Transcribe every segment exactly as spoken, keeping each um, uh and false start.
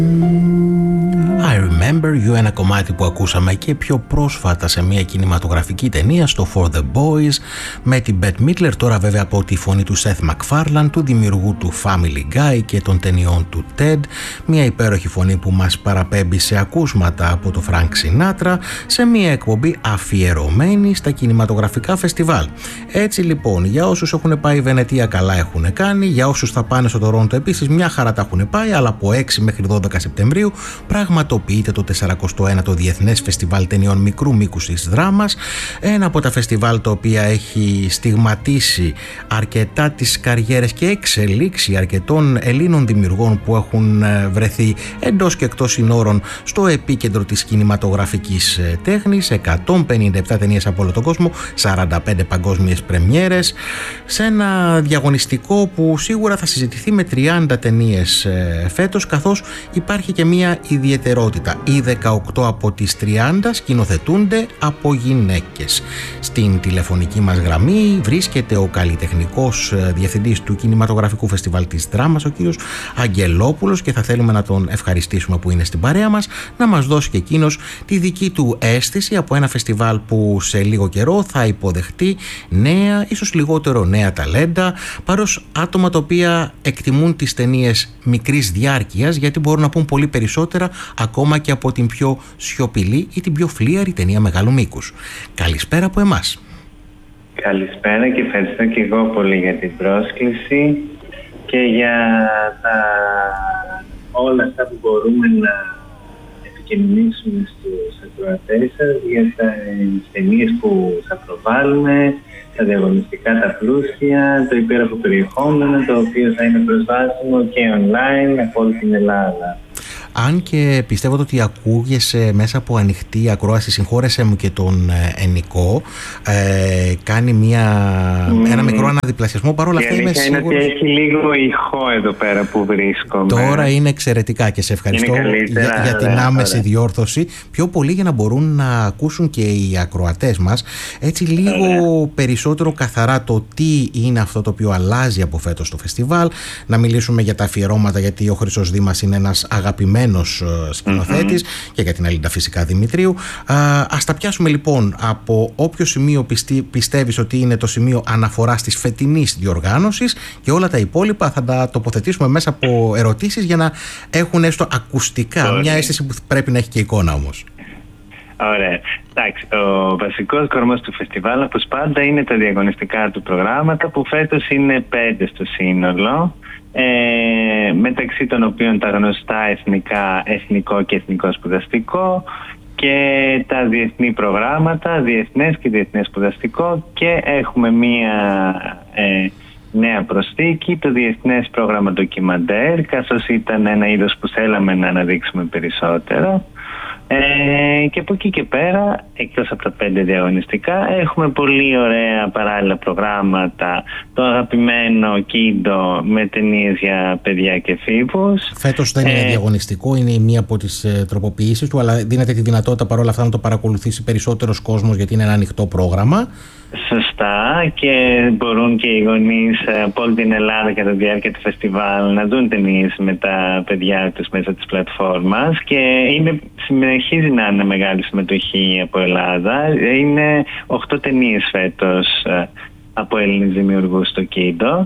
I Remember You, ένα κομμάτι που ακούσαμε και πιο πρόσφατα σε μια κινηματογραφική ταινία, στο For the Boys, με την Bette Midler, τώρα βέβαια από τη φωνή του Seth MacFarlane, του δημιουργού του Family Guy και των ταινιών του Ted, μια υπέροχη φωνή που μας παραπέμπει σε ακούσματα από το Frank Sinatra, σε μια εκπομπή αφιερωμένη στα κινηματογραφικά φεστιβάλ. Έτσι λοιπόν, για όσους έχουν πάει Βενετία καλά έχουν κάνει, για όσους θα πάνε στο Τορόντο επίσης μια χαρά τα έχουν πάει, αλλά από έξι μέχρι δώδεκα Σεπτεμβρίου πραγματοποιείται το τεσσαρακοστό ένατο Διεθνές Φεστιβάλ Ταινιών Μικρού Μήκους της Δράμας, ένα από τα φεστιβάλ το οποίο έχει στιγματίσει αρκετά τις καριέρες και εξελίξει αρκετών Ελλήνων δημιουργών που έχουν βρεθεί εντός και εκτός συνόρων στο επίκεντρο της κινηματογραφικής τέχνης. εκατόν πενήντα επτά ταινίες από όλο τον κόσμο, σαράντα πέντε παγκόσμιες πρεμιέρες, σε ένα διαγωνιστικό που σίγουρα θα συζητηθεί με τριάντα ταινίες φέτος, καθώς υπάρχει και μια ιδιαιτερότητα. Οι δεκαοκτώ από τις τριάντα σκηνοθετούνται από γυναίκες. Στην τηλεφωνική μας γραμμή βρίσκεται ο καλλιτεχνικός διευθυντής του Κινηματογραφικού Φεστιβάλ της Δράμας, ο κύριος Αγγελόπουλος, και θα θέλουμε να τον ευχαριστήσουμε που είναι στην παρέα μας, να μας δώσει και εκείνος τη δική του αίσθηση από ένα φεστιβάλ που σε λίγο καιρό θα υποδεχτεί νέα, ίσως λιγότερο νέα ταλέντα, παρός άτομα τα οποία εκτιμούν τις ταινίες μικρής διάρκειας, γιατί μπορούν να πούν πολύ περισσότερα ακόμα και από την πιο σιωπηλή ή την πιο φλίαρη ταινία μεγάλου μήκους. Καλησπέρα από εμάς. Καλησπέρα και ευχαριστώ και εγώ πολύ για την πρόσκληση και για τα... όλα αυτά που μπορούμε να επικοινωνήσουμε στους ακροατές σας για τις ταινίες που θα προβάλλουμε, τα διαγωνιστικά, τα πλούσια, το υπέροχο περιεχόμενο, το οποίο θα είναι προσβάσιμο και online από όλη την Ελλάδα. Αν και πιστεύω ότι ακούγεσαι μέσα από ανοιχτή ακρόαση, συγχώρεσέ μου και τον ε, Ενικό, ε, κάνει μια, mm. ένα μικρό αναδιπλασιασμό, παρόλα αυτά είμαι σίγουρος. Είναι ότι έχει λίγο ηχό εδώ πέρα που βρίσκομαι. Τώρα είναι εξαιρετικά και σε ευχαριστώ για, για την άμεση ωραία. διόρθωση, πιο πολύ για να μπορούν να ακούσουν και οι ακροατές μας έτσι λίγο ωραία. περισσότερο καθαρά το τι είναι αυτό το οποίο αλλάζει από φέτος το φεστιβάλ, να μιλήσουμε για τα αφιερώματα, γιατί ο Χρυσός Δήμας είναι ένας αγαπημένος σκηνοθέτης mm-hmm. και για την Αλίντα φυσικά Δημητρίου. Α, ας τα πιάσουμε λοιπόν από όποιο σημείο πιστεί, πιστεύεις ότι είναι το σημείο αναφοράς της φετινής διοργάνωσης, και όλα τα υπόλοιπα θα τα τοποθετήσουμε μέσα από ερωτήσεις για να έχουν έστω ακουστικά Ωραία. μια αίσθηση που πρέπει να έχει και εικόνα όμως. Ωραία. Εντάξει, ο βασικός κορμός του φεστιβάλ, όπως πάντα, είναι τα διαγωνιστικά του προγράμματα, που φέτος είναι πέντε στο σύνολο. Ε, μεταξύ των οποίων τα γνωστά εθνικά, εθνικό και εθνικό σπουδαστικό, και τα διεθνή προγράμματα, διεθνές και διεθνές σπουδαστικό, και έχουμε μία ε, νέα προσθήκη, το διεθνές πρόγραμμα ντοκιμαντέρ, καθώς ήταν ένα είδος που θέλαμε να αναδείξουμε περισσότερο. Ε, και από εκεί και πέρα, εκτός από τα πέντε διαγωνιστικά, έχουμε πολύ ωραία παράλληλα προγράμματα. Το αγαπημένο Κίντο με ταινίες για παιδιά και εφήβους. Φέτος δεν είναι ε, διαγωνιστικό, είναι μία από τις ε, τροποποιήσεις του, αλλά δίνεται τη δυνατότητα παρόλα αυτά να το παρακολουθήσει περισσότερος κόσμος, γιατί είναι ένα ανοιχτό πρόγραμμα. Σωστά, και μπορούν και οι γονείς από όλη την Ελλάδα κατά τη διάρκεια του φεστιβάλ να δουν ταινίες με τα παιδιά τους μέσα της πλατφόρμας, και είναι, συνεχίζει να είναι μεγάλη συμμετοχή από Ελλάδα. Είναι οκτώ ταινίες φέτος από Έλληνες δημιουργούς στο Κίντο.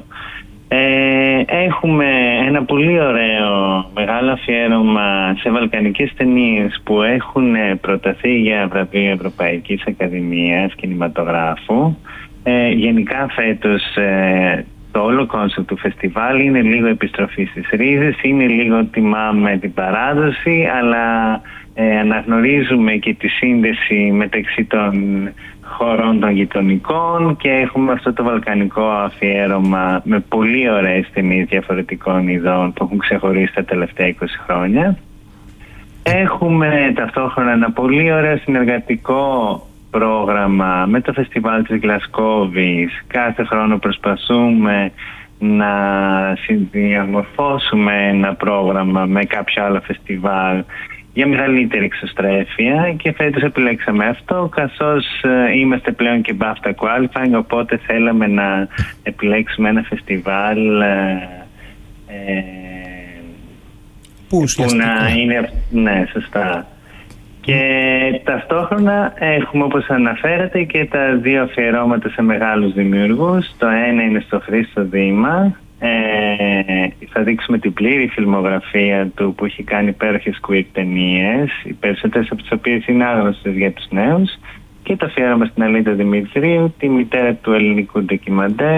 Ε, έχουμε ένα πολύ ωραίο μεγάλο αφιέρωμα σε βαλκανικές ταινίες που έχουν προταθεί για βραβείο Ευρωπαϊκής Ακαδημίας Κινηματογράφου. Ε, γενικά φέτος ε, το όλο κόνσεπτ του φεστιβάλ είναι λίγο επιστροφή στις ρίζες, είναι λίγο τιμάμε την παράδοση, αλλά ε, αναγνωρίζουμε και τη σύνδεση μεταξύ των χωρών των γειτονικών, και έχουμε αυτό το βαλκανικό αφιέρωμα με πολύ ωραίες ταινίες διαφορετικών ειδών που έχουν ξεχωρίσει τα τελευταία είκοσι χρόνια. Έχουμε ταυτόχρονα ένα πολύ ωραίο συνεργατικό πρόγραμμα με το φεστιβάλ της Γλασκόβης. Κάθε χρόνο προσπαθούμε να συνδιαμορφώσουμε ένα πρόγραμμα με κάποιο άλλο φεστιβάλ για μεγαλύτερη εξωστρέφεια, και φέτος επιλέξαμε αυτό, καθώς ε, είμαστε πλέον και BAFTA qualifying, οπότε θέλαμε να επιλέξουμε ένα φεστιβάλ ε, ε, Που ουσιαστικά... Που να είναι... Ναι, σωστά. Και ταυτόχρονα έχουμε, όπως αναφέρατε, και τα δύο αφιερώματα σε μεγάλους δημιουργούς. Το ένα είναι στο Χρήστο Δήμα. Ε, θα δείξουμε την πλήρη φιλμογραφία του, που έχει κάνει υπέροχες queer ταινίες, οι περισσότερες από τις οποίες είναι άγνωστες για τους νέους. Και το αφιέρωμα στην Αλίτα Δημητρίου, τη μητέρα του ελληνικού ντοκιμαντέρ,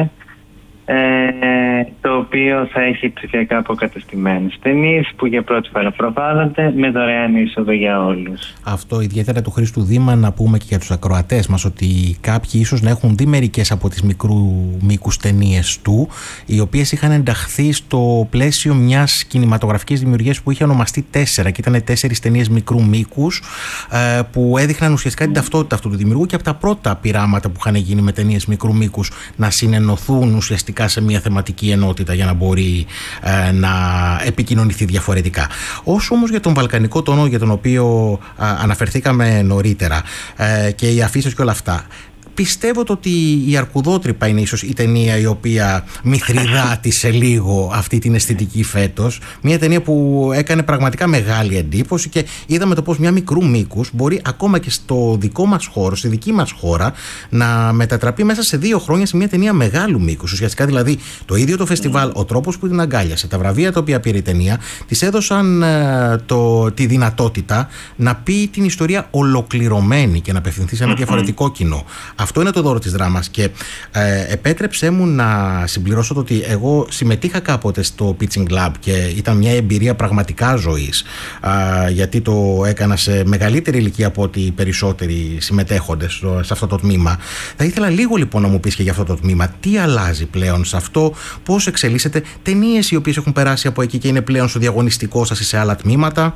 Ε, το οποίο θα έχει ψηφιακά αποκατεστημένες ταινίες που για πρώτη φορά προβάλλονται με δωρεάν είσοδο για όλους. Αυτό ιδιαίτερα του Χρήστου Δήμα, να πούμε και για τους ακροατές μας ότι κάποιοι ίσως να έχουν δει μερικές από τις μικρού μήκους ταινίες του, οι οποίες είχαν ενταχθεί στο πλαίσιο μιας κινηματογραφικής δημιουργίας που είχε ονομαστεί Τέσσερα, και ήταν τέσσερις ταινίες μικρού μήκους ε, που έδειχναν ουσιαστικά την ταυτότητα αυτού του δημιουργού, και από τα πρώτα πειράματα που είχαν γίνει με ταινίες μικρού μήκους να συνενωθούν ουσιαστικά σε μια θεματική ενότητα για να μπορεί ε, να επικοινωνηθεί διαφορετικά. Όσο όμως για τον βαλκανικό τόνο, για τον οποίο ε, αναφερθήκαμε νωρίτερα, ε, και οι αφήσεις και όλα αυτά, πιστεύω ότι η Αρκουδότρυπα είναι ίσως η ταινία η οποία μυθριδάτησε λίγο αυτή την αισθητική φέτος. Μια ταινία που έκανε πραγματικά μεγάλη εντύπωση και είδαμε το πώς μια μικρού μήκους μπορεί ακόμα και στο δικό μας χώρο, στη δική μας χώρα, να μετατραπεί μέσα σε δύο χρόνια σε μια ταινία μεγάλου μήκους. Ουσιαστικά δηλαδή το ίδιο το φεστιβάλ, ο τρόπος που την αγκάλιασε, τα βραβεία τα οποία πήρε η ταινία, της έδωσαν ε, το, τη δυνατότητα να πει την ιστορία ολοκληρωμένη και να απευθυνθεί σε ένα διαφορετικό κοινό. Αυτό είναι το δώρο της δράμας, και ε, επέτρεψέ μου να συμπληρώσω το ότι εγώ συμμετείχα κάποτε στο Pitching Lab και ήταν μια εμπειρία πραγματικά ζωής, ε, γιατί το έκανα σε μεγαλύτερη ηλικία από ότι οι περισσότεροι συμμετέχοντες στο, σε αυτό το τμήμα. Θα ήθελα λίγο λοιπόν να μου πεις και για αυτό το τμήμα, τι αλλάζει πλέον σε αυτό, πώς εξελίσσεται, ταινίες οι οποίες έχουν περάσει από εκεί και είναι πλέον στο διαγωνιστικό σας ή σε άλλα τμήματα.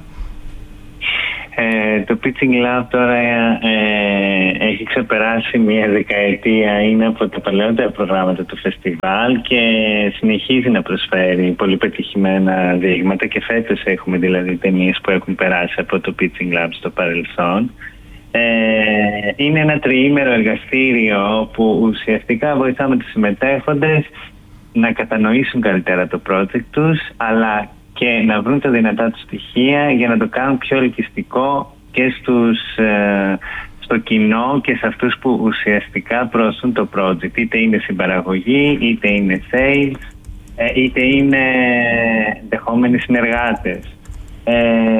Ε, το Pitching Lab τώρα ε, έχει ξεπεράσει μια δεκαετία, είναι από τα παλαιότερα προγράμματα του φεστιβάλ και συνεχίζει να προσφέρει πολύ πετυχημένα δείγματα, και φέτος έχουμε δηλαδή ταινίες που έχουν περάσει από το Pitching Lab στο παρελθόν. Ε, είναι ένα τριήμερο εργαστήριο που ουσιαστικά βοηθάμε τους συμμετέχοντες να κατανοήσουν καλύτερα το project τους, αλλά και να βρουν τα δυνατά του στοιχεία για να το κάνουν πιο ελκυστικό και στους, ε, στο κοινό και σε αυτούς που ουσιαστικά προωθούν το project. Είτε είναι συμπαραγωγή, είτε είναι sales, ε, είτε είναι δεχόμενοι συνεργάτες. Ε,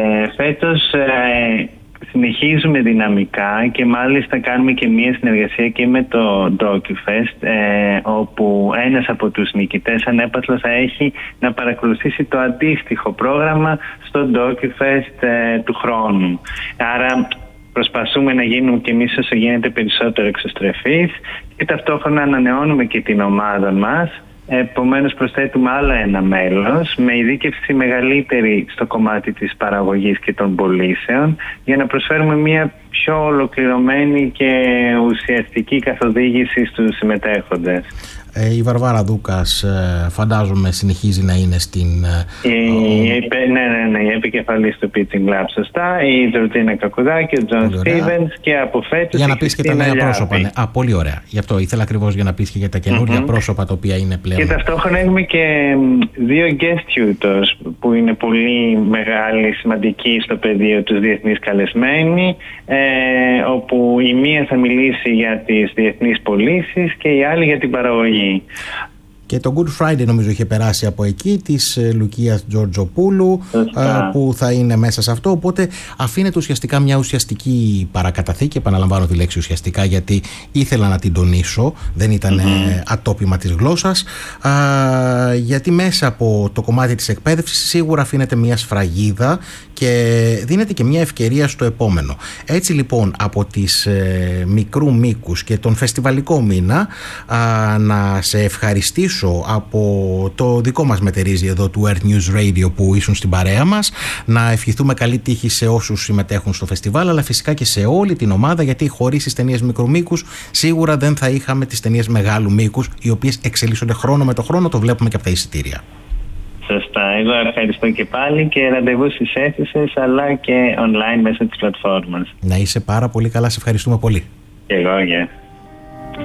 φέτος ε, συνεχίζουμε δυναμικά και μάλιστα κάνουμε και μία συνεργασία και με το DocuFest, ε, όπου ένας από τους νικητές ανέπαθλο θα έχει να παρακολουθήσει το αντίστοιχο πρόγραμμα στο DocuFest ε, του χρόνου. Άρα προσπαθούμε να γίνουμε και εμείς όσο γίνεται περισσότερο εξωστρεφείς και ταυτόχρονα ανανεώνουμε και την ομάδα μας. Επομένως προσθέτουμε άλλο ένα μέλος με ειδίκευση μεγαλύτερη στο κομμάτι της παραγωγής και των πωλήσεων, για να προσφέρουμε μια πιο ολοκληρωμένη και ουσιαστική καθοδήγηση στους συμμετέχοντες. Ε, η Βαρβάρα Δούκας ε, φαντάζομαι συνεχίζει να είναι στην... Η, ε, η, ναι, ναι, ναι, η επικεφαλής του Pitching Lab, σωστά, η Τζορτζίνα Κακουδάκη, ο Τζον Στίβενς και από φέτος... Για να πεις και τα νέα πρόσωπα. Ναι. Α, πολύ ωραία. Γι' αυτό ήθελα ακριβώς για να πεις και για τα καινούργια mm-hmm. πρόσωπα τα οποία είναι πλέον... Και ταυτόχρονα έχουμε και δύο guest tutors που είναι πολύ μεγάλη, σημαντική στο πεδίο τους διεθνείς καλεσμένοι, ε, όπου η μία θα μιλήσει για τις διεθνείς πωλήσεις και η άλλη για την παραγωγή. Και το Good Friday νομίζω είχε περάσει από εκεί, της Λουκίας Τζορτζοπούλου, που θα είναι μέσα σε αυτό, οπότε αφήνεται ουσιαστικά μια ουσιαστική παρακαταθήκη. Επαναλαμβάνω τη λέξη ουσιαστικά γιατί ήθελα να την τονίσω, δεν ήταν mm-hmm. ατόπιμα της γλώσσας, α, γιατί μέσα από το κομμάτι της εκπαίδευσης σίγουρα αφήνεται μια σφραγίδα και δίνεται και μια ευκαιρία στο επόμενο. Έτσι λοιπόν από τις ε, μικρού μήκους και τον φεστιβαλικό μήνα, α, να σε ευχαριστήσω από το δικό μας μετερίζει εδώ του Earth News Radio που ήσουν στην παρέα μας, να ευχηθούμε καλή τύχη σε όσους συμμετέχουν στο φεστιβάλ, αλλά φυσικά και σε όλη την ομάδα, γιατί χωρίς τις ταινίες μικρού μήκους σίγουρα δεν θα είχαμε τις ταινίες μεγάλου μήκους, οι οποίες εξελίσσονται χρόνο με το χρόνο, το βλέπουμε και από τα εισιτήρια. Σωστά. Εγώ ευχαριστώ και πάλι και ραντεβού στις αίθουσες αλλά και online μέσω της πλατφόρμας. Να είσαι πάρα πολύ καλά. Σε ευχαριστούμε πολύ. Και εγώ, yeah.